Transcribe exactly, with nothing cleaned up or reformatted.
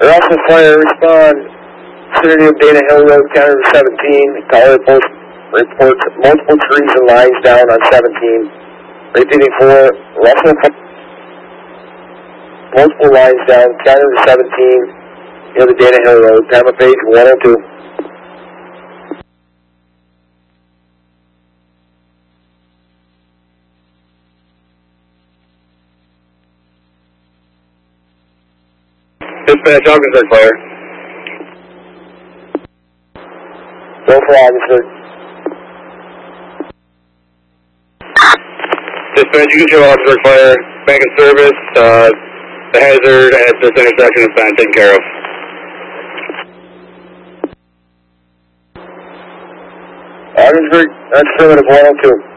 Russell Fire, respond. Vicinity of Dana Hill Road, County seventeen. Caller post reports multiple trees and lines down on seventeen. Repeating for Russell Fire. Multiple lines down, County seventeen. Near the Dana Hill Road. Time of page one oh two. Dispatch, Augsburg Fire. Go for Augsburg. Dispatch, you can show Augsburg Fire. Back in service. Uh, the hazard at this intersection is fine, taken care of. Augsburg, that's affirmative one oh two.